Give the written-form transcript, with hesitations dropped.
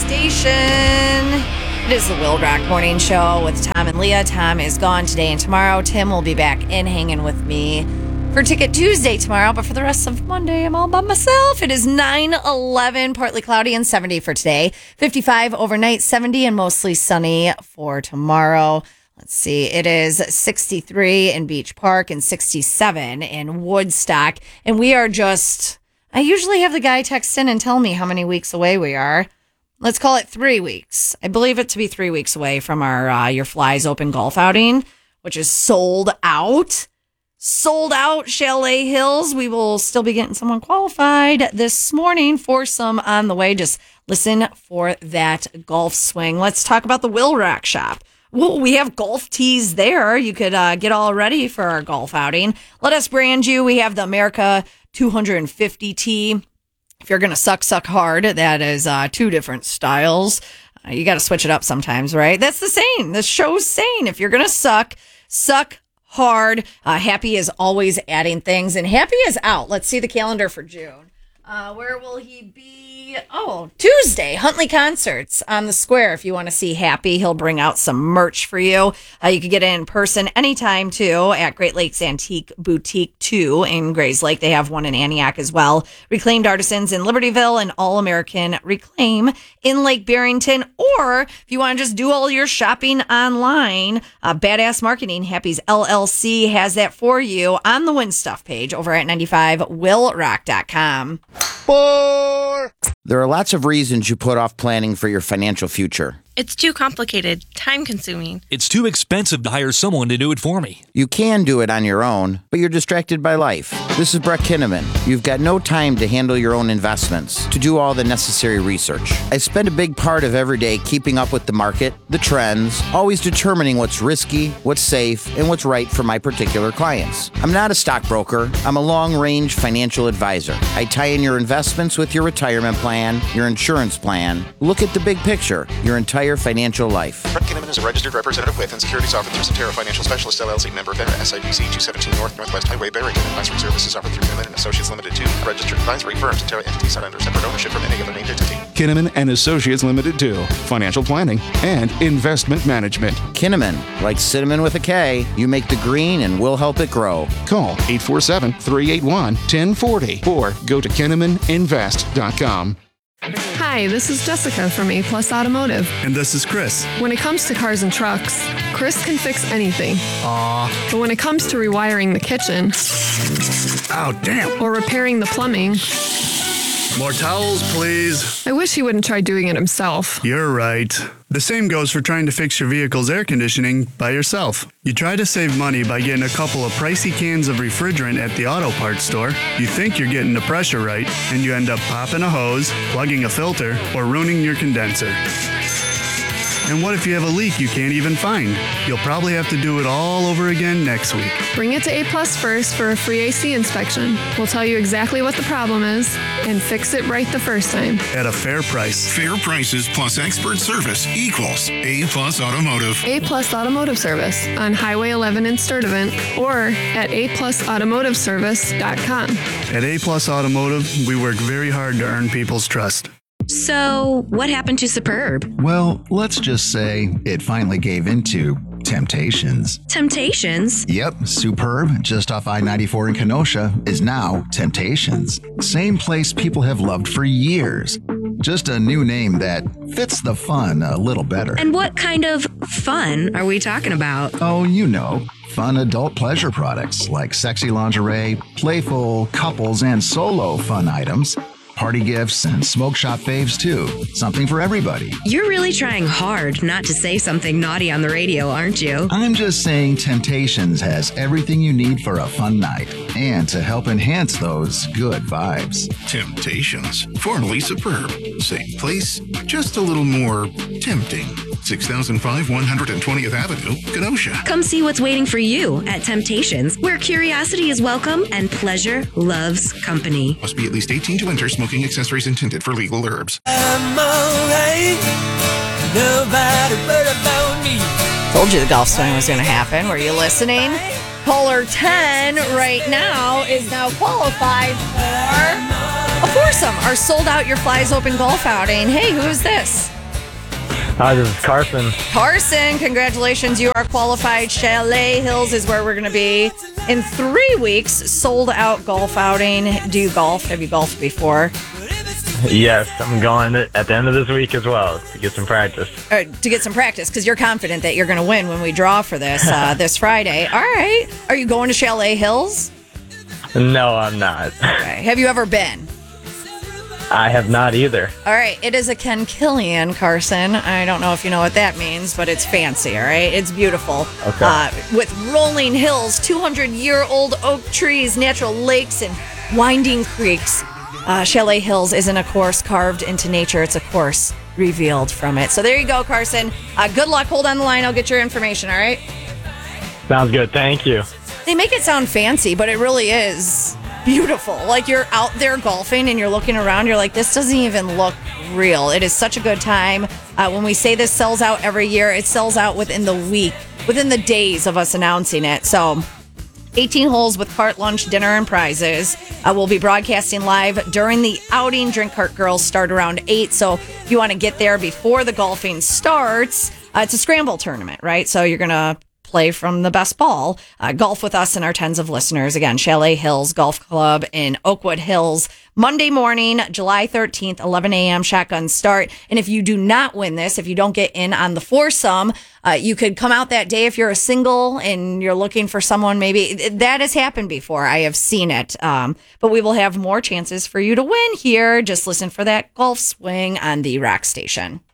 station. It is the Will Rock Morning Show with Tom and Leah. Tom is gone today and tomorrow. Tim will be back in hanging with me for Ticket Tuesday tomorrow, but for the rest of Monday, I'm all by myself. It is 9/11, partly cloudy and 70 for today. 55 overnight, 70 and mostly sunny for tomorrow. Let's see. It is 63 in Beach Park and 67 in Woodstock. And we are I usually have the guy text in and tell me how many weeks away we are. Let's call it 3 weeks. I believe it to be 3 weeks away from our Your Flies Open golf outing, which is sold out. Sold out, Chalet Hills. We will still be getting someone qualified this morning for some on the way. Just listen for that golf swing. Let's talk about the Will Rock Shop. Well, we have golf tees there. You could get all ready for our golf outing. Let us brand you. We have the America 250 tee. If you're going to suck hard, that is 2 different styles. You got to switch it up sometimes, right? That's the saying. The show's saying, if you're going to suck hard. Happy is always adding things, and Happy is out. Let's see the calendar for June. Where will he be? Oh, Tuesday, Huntley Concerts on the Square. If you want to see Happy, he'll bring out some merch for you. You can get it in person anytime, too, at Great Lakes Antique Boutique 2 in Grays Lake. They have one in Antioch as well. Reclaimed Artisans in Libertyville and All-American Reclaim in Lake Barrington. Or if you want to just do all your shopping online, Badass Marketing, Happy's LLC, has that for you on the Win Stuff page over at 95willrock.com. There are lots of reasons you put off planning for your financial future. It's too complicated, time-consuming. It's too expensive to hire someone to do it for me. You can do it on your own, but you're distracted by life. This is Brett Kinnaman. You've got no time to handle your own investments, to do all the necessary research. I spend a big part of every day keeping up with the market, the trends, always determining what's risky, what's safe, and what's right for my particular clients. I'm not a stockbroker. I'm a long-range financial advisor. I tie in your investments with your retirement plan, your insurance plan. Look at the big picture, your entire financial life. Brett Kinnaman is a registered representative with and securities offered through Centera Financial Specialist LLC, member FINRA, SIPC 217 Northwest Highway, Barrington. Advisory services offered through Kinnaman and Associates Limited 2, a registered advisory firm. Centera entities not under separate ownership from any other named entity. Kinnaman and Associates Limited 2, financial planning and investment management. Kinnaman, like cinnamon with a K, you make the green and we'll help it grow. Call 847-381-1040 or go to KinnamanInvest.com. Hi, this is Jessica from A Plus Automotive. And this is Chris. When it comes to cars and trucks, Chris can fix anything. Aw. But when it comes to rewiring the kitchen, Oh, damn. or repairing the plumbing, More towels, please. I wish he wouldn't try doing it himself. You're right. The same goes for trying to fix your vehicle's air conditioning by yourself. You try to save money by getting a couple of pricey cans of refrigerant at the auto parts store. You think you're getting the pressure right, and you end up popping a hose, plugging a filter, or ruining your condenser. And what if you have a leak you can't even find? You'll probably have to do it all over again next week. Bring it to A Plus first for a free AC inspection. We'll tell you exactly what the problem is and fix it right the first time. At a fair price. Fair prices plus expert service equals A Plus Automotive. A Plus Automotive Service on Highway 11 in Sturtevant or at aplusautomotiveservice.com. At A Plus Automotive, we work very hard to earn people's trust. So, what happened to Superb? Well, let's just say it finally gave into Temptations. Temptations? Yep, Superb, just off I-94 in Kenosha, is now Temptations. Same place people have loved for years. Just a new name that fits the fun a little better. And what kind of fun are we talking about? Oh, you know. Fun adult pleasure products like sexy lingerie, playful couples and solo fun items. Party gifts, and smoke shop faves, too. Something for everybody. You're really trying hard not to say something naughty on the radio, aren't you? I'm just saying Temptations has everything you need for a fun night and to help enhance those good vibes. Temptations, formerly Superb. Same place, just a little more tempting. 6005 120th Avenue, Kenosha. Come see what's waiting for you at Temptations, where curiosity is welcome and pleasure loves company. Must be at least 18 to enter. Smoking accessories intended for legal herbs. I'm alright. Nobody but about me. Told you the golf swing was going to happen. Were you listening? Caller 10 right now is now qualified for a foursome. Our sold out Your Flies Open golf outing. Hey, who is this? Hi, this is Carson. Carson, congratulations. You are qualified. Chalet Hills is where we're going to be in 3 weeks. Sold out golf outing. Do you golf? Have you golfed before? Yes, I'm going at the end of this week as well to get some practice. To get some practice, because you're confident that you're going to win when we draw for this this Friday. All right. Are you going to Chalet Hills? No, I'm not. Okay. Have you ever been? I have not either. All right. It is a Ken Killian, Carson. I don't know if you know what that means, but it's fancy, all right? It's beautiful. Okay. With rolling hills, 200-year-old oak trees, natural lakes, and winding creeks. Chalet Hills isn't a course carved into nature. It's a course revealed from it. So there you go, Carson. Good luck. Hold on the line. I'll get your information, all right? Sounds good. Thank you. They make it sound fancy, but it really is beautiful. Like you're out there golfing and you're looking around. You're like, this doesn't even look real. It is such a good time. When we say this sells out every year, it sells out within the week, within the days of us announcing it. So 18 holes with cart, lunch, dinner, and prizes. We'll be broadcasting live during the outing. Drink Cart Girls start around 8. So if you want to get there before the golfing starts, it's a scramble tournament, right? So you're going to play from the best ball. Golf with us and our tens of listeners. Again, Chalet Hills Golf Club in Oakwood Hills. Monday morning, July 13th, 11 a.m. shotgun start. And if you do not win this, if you don't get in on the foursome, you could come out that day if you're a single and you're looking for someone. Maybe that has happened before. I have seen it. But we will have more chances for you to win here. Just listen for that golf swing on the Rock Station.